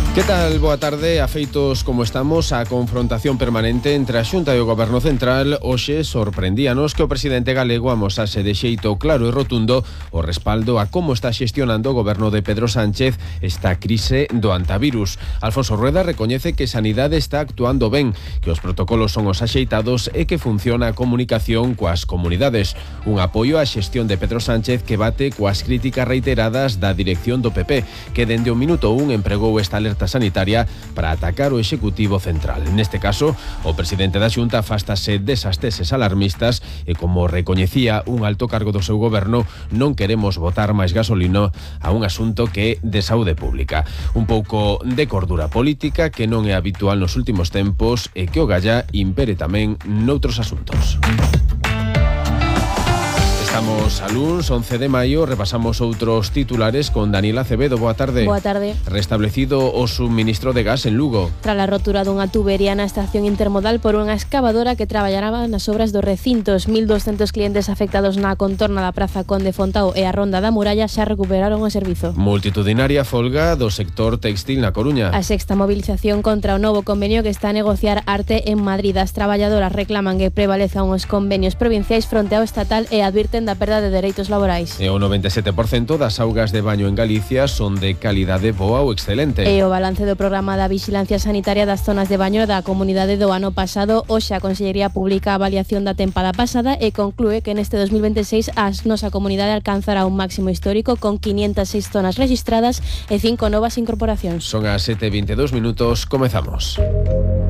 Que tal? Boa tarde. Afeitos como estamos, a confrontación permanente entre a Xunta e o Goberno Central hoxe sorprendíanos que o presidente galego amosase de xeito claro e rotundo o respaldo a como está xestionando o goberno de Pedro Sánchez esta crise do antivirus. Alfonso Rueda recoñece que Sanidade está actuando ben, que os protocolos son os axeitados e que funciona a comunicación coas comunidades. Un apoio á xestión de Pedro Sánchez que bate coas críticas reiteradas da dirección do PP, que dende o minuto 1 empregou esta alerta sanitaria para atacar o Executivo Central. Neste caso, o presidente da Xunta afástase desas teses alarmistas e, como recoñecía un alto cargo do seu goberno, non queremos botar máis gasolina a un asunto que é de saúde pública. Un pouco de cordura política que non é habitual nos últimos tempos e que o galla impere tamén noutros asuntos. Estamos a luns, 11 de maio, repasamos outros titulares con Daniela Acevedo. Boa tarde. Boa tarde. Restablecido o suministro de gas en Lugo. Tras a rotura dunha tubería na estación intermodal por unha excavadora que traballará nas obras dos recintos, 1.200 clientes afectados na contorna da Praza Conde Fontao e a Ronda da Muralla xa recuperaron o servizo. Multitudinaria folga do sector textil na Coruña. A sexta movilización contra o novo convenio que está a negociar Arte en Madrid. As traballadoras reclaman que prevalezan os convenios provinciais fronte ao estatal e advirten da perda de dereitos laborais. E o 97% das augas de baño en Galicia son de calidade boa ou excelente. E o balance do programa da vixilancia sanitaria das zonas de baño da comunidade do ano pasado. Hoxe a Consellería publica a avaliación da tempada pasada e conclúe que neste 2026 a nosa comunidade alcanzará un máximo histórico con 506 zonas registradas e 5 novas incorporacións. Son as 7:22, comezamos.